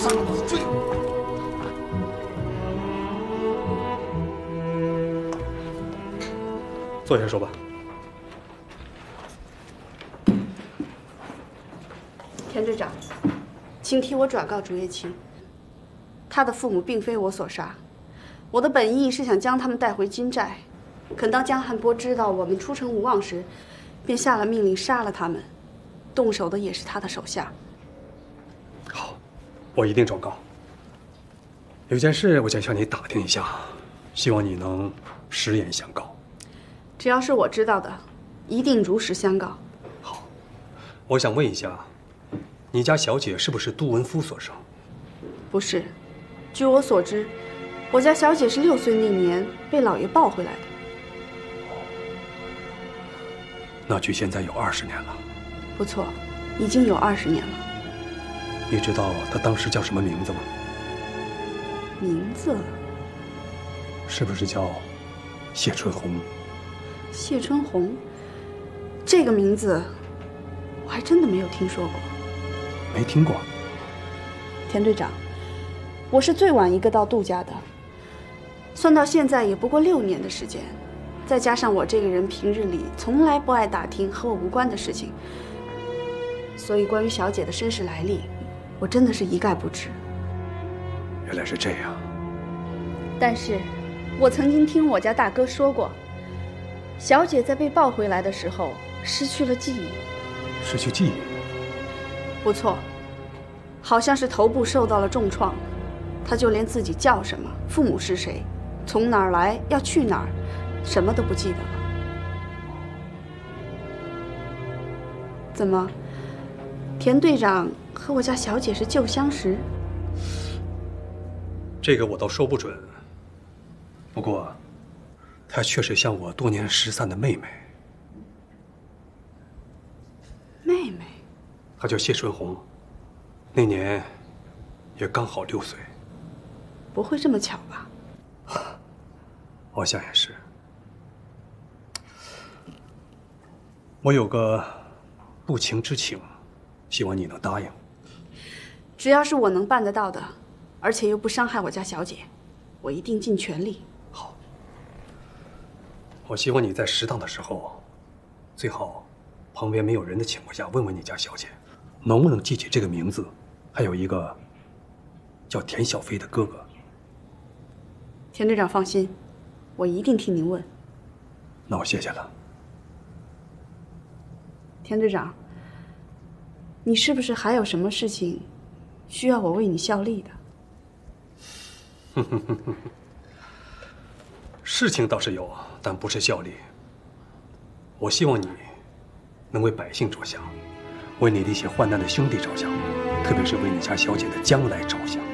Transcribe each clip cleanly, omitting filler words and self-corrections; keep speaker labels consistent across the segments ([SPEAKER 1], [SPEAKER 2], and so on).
[SPEAKER 1] 追！
[SPEAKER 2] 坐下说吧。
[SPEAKER 3] 田队长，请替我转告竹叶青，他的父母并非我所杀，我的本意是想将他们带回金寨。可当江汉波知道我们出城无望时，便下了命令杀了他们，动手的也是他的手下。
[SPEAKER 2] 好，我一定转告。有件事我想向你打听一下，希望你能实言相告。
[SPEAKER 3] 只要是我知道的，一定如实相告。
[SPEAKER 2] 好，我想问一下，你家小姐是不是杜文夫所生？
[SPEAKER 3] 不是，据我所知，我家小姐是6岁那年被老爷抱回来的。
[SPEAKER 2] 那距现在有20年了。
[SPEAKER 3] 不错，已经有20年了。
[SPEAKER 2] 你知道她当时叫什么名字吗？
[SPEAKER 3] 名字？
[SPEAKER 2] 是不是叫谢春红？
[SPEAKER 3] 谢春红，这个名字我还真的没有听说过。
[SPEAKER 2] 没听过。
[SPEAKER 3] 田队长，我是最晚一个到杜家的，算到现在也不过6年的时间，再加上我这个人平日里从来不爱打听和我无关的事情，所以关于小姐的身世来历，我真的是一概不知。
[SPEAKER 2] 原来是这样。
[SPEAKER 3] 但是，我曾经听我家大哥说过，小姐在被抱回来的时候失去了记忆。
[SPEAKER 2] 失去记忆？
[SPEAKER 3] 不错，好像是头部受到了重创，她就连自己叫什么、父母是谁、从哪儿来、要去哪儿，什么都不记得了。怎么，田队长和我家小姐是旧相识？
[SPEAKER 2] 这个我倒说不准。不过，她确实像我多年失散的妹妹。
[SPEAKER 3] 妹妹？
[SPEAKER 2] 她叫谢春红，那年也刚好6岁。
[SPEAKER 3] 不会这么巧吧？
[SPEAKER 2] 我想也是。我有个不情之请，希望你能答应。
[SPEAKER 3] 只要是我能办得到的，而且又不伤害我家小姐，我一定尽全力。
[SPEAKER 2] 好，我希望你在适当的时候，最好旁边没有人的情况下，问问你家小姐，能不能记起这个名字，还有一个叫田小飞的哥哥。
[SPEAKER 3] 田队长放心，我一定替您问。
[SPEAKER 2] 那我谢谢了。
[SPEAKER 3] 田队长，你是不是还有什么事情需要我为你效力的？
[SPEAKER 2] 事情倒是有，但不是效力。我希望你能为百姓着想，为你那些患难的兄弟着想，特别是为你家小姐的将来着想。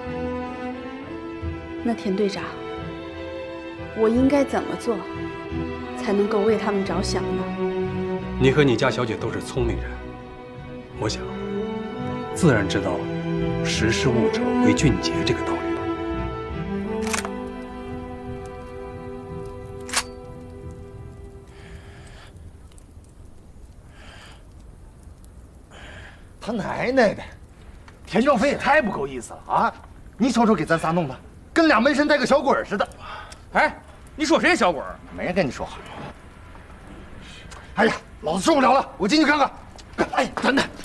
[SPEAKER 3] 那田队长，我应该怎么做才能够为他们着想呢？
[SPEAKER 2] 你和你家小姐都是聪明人，我想自然知道识时务者为俊杰这个道理吧。
[SPEAKER 1] 他奶奶的，田壮飞也太不够意思了啊！你瞅瞅给咱仨弄的，跟俩门神带个小鬼似的。
[SPEAKER 4] 哎，你说谁小鬼？
[SPEAKER 1] 没人跟你说话。哎呀，老子受不了了，我进去看看。哎，等等，